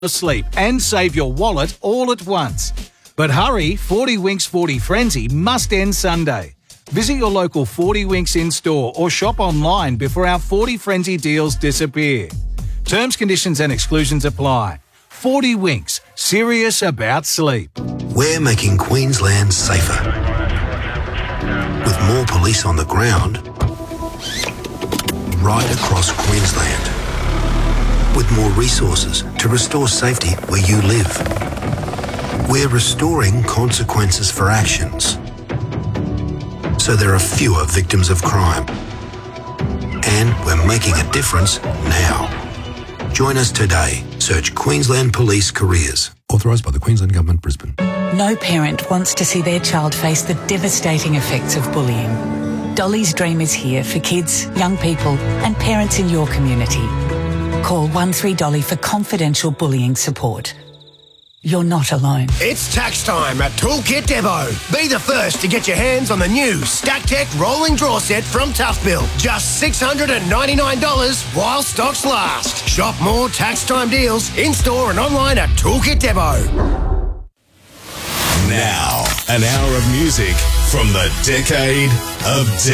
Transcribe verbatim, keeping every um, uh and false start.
asleep and save your wallet all at once. But hurry, forty Winks forty Frenzy must end Sunday. Visit your local forty Winks in-store or shop online before our forty Frenzy deals disappear. Terms, conditions and exclusions apply. forty Winks, serious about sleep. We're making Queensland safer. With more police on the ground, right across Queensland. With more resources to restore safety where you live. We're restoring consequences for actions, so there are fewer victims of crime. And we're making a difference now. Join us today. Search Queensland Police Careers. Authorised by the Queensland Government, Brisbane. No parent wants to see their child face the devastating effects of bullying. Dolly's Dream is here for kids, young people and parents in your community. Call one three Dolly for confidential bullying support. You're not alone. It's tax time at Toolkit Depot. Be the first to get your hands on the new StackTech rolling draw set from Tufbill. Just six hundred ninety-nine dollars while stocks last. Shop more tax time deals in-store and online at Toolkit Depot. Now, an hour of music from the decade of